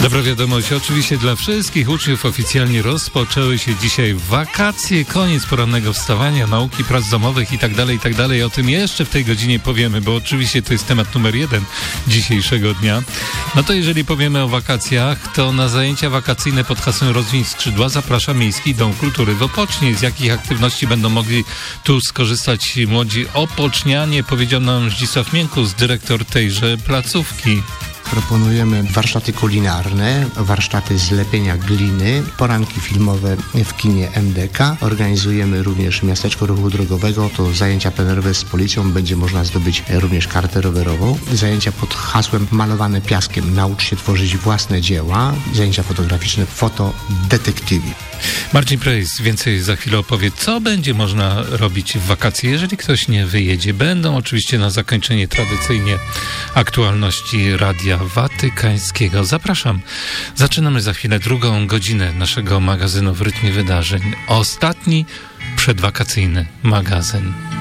Dobra wiadomość, oczywiście dla wszystkich uczniów oficjalnie rozpoczęły się dzisiaj wakacje, koniec porannego wstawania, nauki, prac domowych i tak dalej. O tym jeszcze w tej godzinie powiemy, bo oczywiście to jest temat numer 1 dzisiejszego dnia. No to jeżeli powiemy o wakacjach, to na zajęcia wakacyjne pod hasłem Rozwiń skrzydła zaprasza Miejski Dom Kultury w Opocznie. Z jakich aktywności będą mogli tu skorzystać młodzi opocznianie, powiedział nam Zdzisław Miękus, dyrektor tejże placówki. Proponujemy warsztaty kulinarne, warsztaty z lepienia gliny, poranki filmowe w kinie MDK. Organizujemy również miasteczko ruchu drogowego, to zajęcia plenerowe z policją, będzie można zdobyć również kartę rowerową. Zajęcia pod hasłem Malowane piaskiem, naucz się tworzyć własne dzieła. Zajęcia fotograficzne, fotodetektywi. Marcin Prejs więcej za chwilę opowie, co będzie można robić w wakacje, jeżeli ktoś nie wyjedzie. Będą oczywiście na zakończenie tradycyjnie aktualności Radia Watykańskiego. Zapraszam. Zaczynamy za chwilę drugą godzinę naszego magazynu w rytmie wydarzeń. Ostatni przedwakacyjny magazyn.